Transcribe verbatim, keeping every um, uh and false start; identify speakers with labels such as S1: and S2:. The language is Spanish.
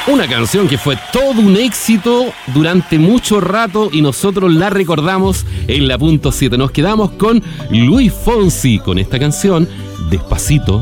S1: Una canción que fue todo un éxito durante mucho rato y nosotros la recordamos en la punto siete. Nos quedamos con Luis Fonsi con esta canción, Despacito.